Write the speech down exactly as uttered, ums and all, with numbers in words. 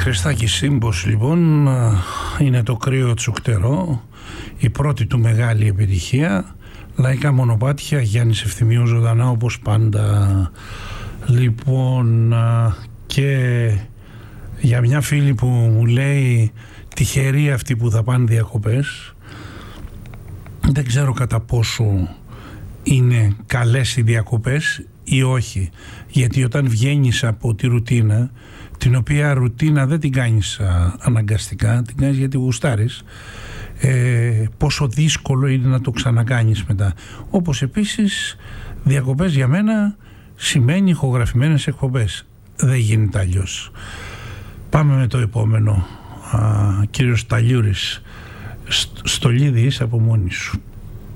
Χριστάκη Σύμπος λοιπόν είναι το κρύο τσουκτερό, η πρώτη του μεγάλη επιτυχία. Λαϊκά μονοπάτια, Γιάννης Ευθυμίου ζωντανά όπως πάντα. Λοιπόν, και για μια φίλη που μου λέει τυχεροί αυτοί που θα πάνε διακοπές, δεν ξέρω κατά πόσο είναι καλές οι διακοπές ή όχι, γιατί όταν βγαίνεις από τη ρουτίνα, την οποία ρουτίνα δεν την κάνεις αναγκαστικά, την κάνεις γιατί γουστάρεις, ε, πόσο δύσκολο είναι να το ξανακάνεις μετά. Όπως επίσης διακοπές για μένα σημαίνει ηχογραφημένες εκπομπές, δεν γίνεται αλλιώς. Πάμε με το επόμενο. Α, κύριος Ταλιούρης, Στολίδης από μόνη σου.